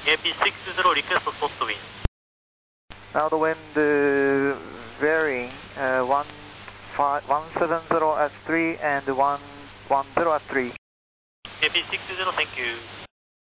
AP60 request post wind. Now the wind varying 170 at 3 and 110 at 3. AP60, thank you.